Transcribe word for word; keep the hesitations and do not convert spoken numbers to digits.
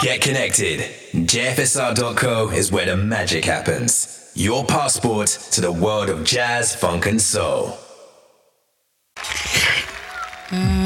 Get connected. J F S R dot co is where the magic happens. Your passport to the world of jazz, funk, and soul. Mm.